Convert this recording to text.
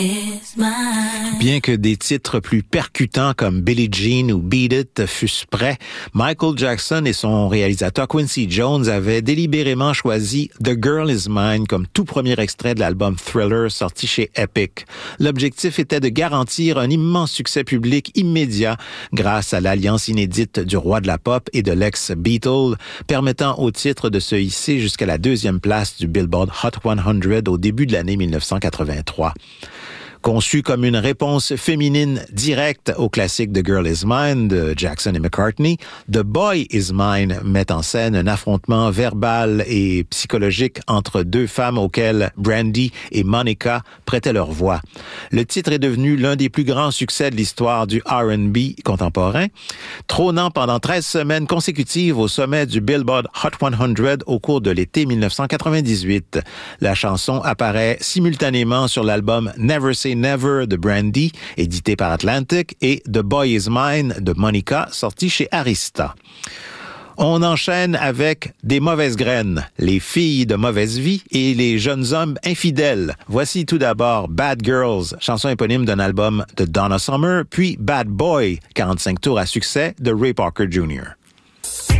Bien que des titres plus percutants comme Billie Jean ou Beat It fussent prêts, Michael Jackson et son réalisateur Quincy Jones avaient délibérément choisi The Girl Is Mine comme tout premier extrait de l'album Thriller sorti chez Epic. L'objectif était de garantir un immense succès public immédiat grâce à l'alliance inédite du roi de la pop et de l'ex-Beatle, permettant au titre de se hisser jusqu'à la 2e place du Billboard Hot 100 au début de l'année 1983. Conçu comme une réponse féminine directe au classique The Girl Is Mine de Jackson et McCartney, The Boy Is Mine met en scène un affrontement verbal et psychologique entre deux femmes auxquelles Brandy et Monica prêtaient leur voix. Le titre est devenu l'un des plus grands succès de l'histoire du R&B contemporain, trônant pendant 13 semaines consécutives au sommet du Billboard Hot 100 au cours de l'été 1998. La chanson apparaît simultanément sur l'album Never Say Never de Brandy, édité par Atlantic, et The Boy Is Mine de Monica, sorti chez Arista. On enchaîne avec Des mauvaises graines, les filles de mauvaise vie et les jeunes hommes infidèles. Voici tout d'abord Bad Girls, chanson éponyme d'un album de Donna Summer, puis Bad Boy, 45 tours à succès de Ray Parker Jr.